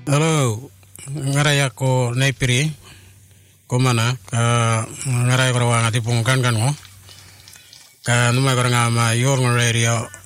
Halo, ngarai ako naipiri, komana, ngarai ko rawang ati pungkan kan mo, ka numai ko nga ma yor ng radio